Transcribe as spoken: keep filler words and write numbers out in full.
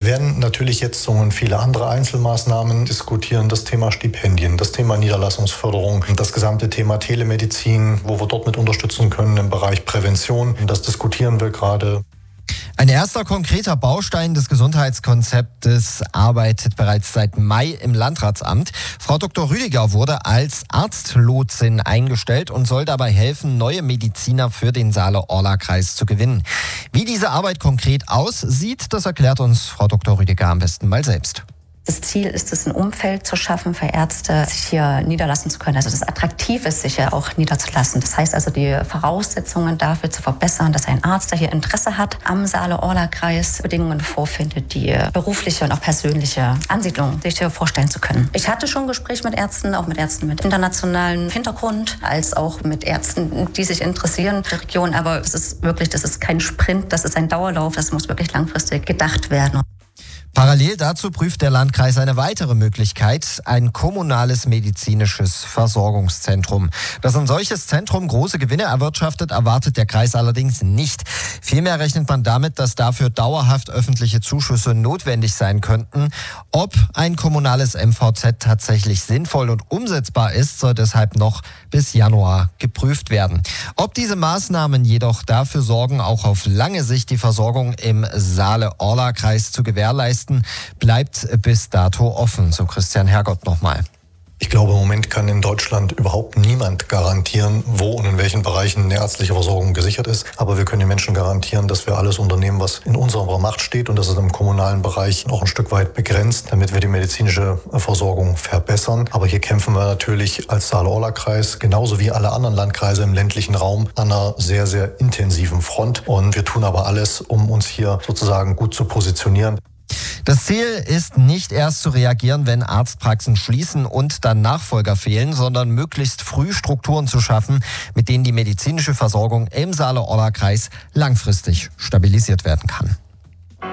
werden natürlich jetzt so und viele andere Einzelmaßnahmen diskutieren. Das Thema Stipendien, das Thema Niederlassungsförderung, das gesamte Thema Telemedizin, wo wir dort mit unterstützen können im Bereich Prävention. Das diskutieren wir gerade. Ein erster konkreter Baustein des Gesundheitskonzeptes arbeitet bereits seit Mai im Landratsamt. Frau Doktor Rüdiger wurde als Arztlotsin eingestellt und soll dabei helfen, neue Mediziner für den Saale-Orla-Kreis zu gewinnen. Wie diese Arbeit konkret aussieht, das erklärt uns Frau Doktor Rüdiger am besten mal selbst. Das Ziel ist es, ein Umfeld zu schaffen für Ärzte, sich hier niederlassen zu können. Also das attraktiv ist, sich hier auch niederzulassen. Das heißt also, die Voraussetzungen dafür zu verbessern, dass ein Arzt, der hier Interesse hat, am Saale-Orla-Kreis Bedingungen vorfindet, die berufliche und auch persönliche Ansiedlung sich hier vorstellen zu können. Ich hatte schon Gespräche mit Ärzten, auch mit Ärzten mit internationalem Hintergrund, als auch mit Ärzten, die sich interessieren für die Region. Aber es ist wirklich, das ist kein Sprint, das ist ein Dauerlauf, das muss wirklich langfristig gedacht werden. Parallel dazu prüft der Landkreis eine weitere Möglichkeit, ein kommunales medizinisches Versorgungszentrum. Dass ein solches Zentrum große Gewinne erwirtschaftet, erwartet der Kreis allerdings nicht. Vielmehr rechnet man damit, dass dafür dauerhaft öffentliche Zuschüsse notwendig sein könnten. Ob ein kommunales M V Z tatsächlich sinnvoll und umsetzbar ist, soll deshalb noch bis Januar geprüft werden. Ob diese Maßnahmen jedoch dafür sorgen, auch auf lange Sicht die Versorgung im Saale-Orla-Kreis zu gewährleisten, bleibt bis dato offen, so Christian Hergott nochmal. Ich glaube, im Moment kann in Deutschland überhaupt niemand garantieren, wo und in welchen Bereichen eine ärztliche Versorgung gesichert ist. Aber wir können den Menschen garantieren, dass wir alles unternehmen, was in unserer Macht steht. Und das ist im kommunalen Bereich auch ein Stück weit begrenzt, damit wir die medizinische Versorgung verbessern. Aber hier kämpfen wir natürlich als Saale-Orla-Kreis, genauso wie alle anderen Landkreise im ländlichen Raum, an einer sehr, sehr intensiven Front. Und wir tun aber alles, um uns hier sozusagen gut zu positionieren. Das Ziel ist nicht erst zu reagieren, wenn Arztpraxen schließen und dann Nachfolger fehlen, sondern möglichst früh Strukturen zu schaffen, mit denen die medizinische Versorgung im Saale-Orla-Kreis langfristig stabilisiert werden kann.